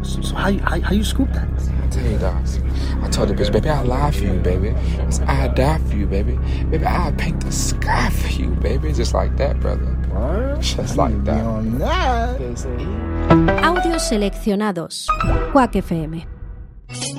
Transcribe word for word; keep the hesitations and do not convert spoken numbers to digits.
So, so how, you, how how you scoop that? I tell you, dogs. I told the bitch, baby, I'll lie for you, baby. I'll die for you, baby. Baby, I'll paint the sky for you, baby. Just like that, brother. What? Just like that. On that. Audios seleccionados. Quack F M.